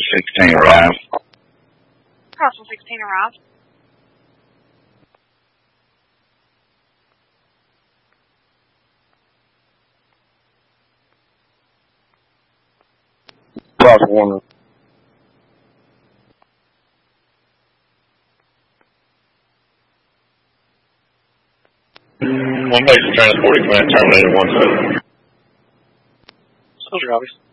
16 arrived. Crossing 16 arrived. Cross Warner. One base transporting plant terminated 1-7. Soldier, obviously.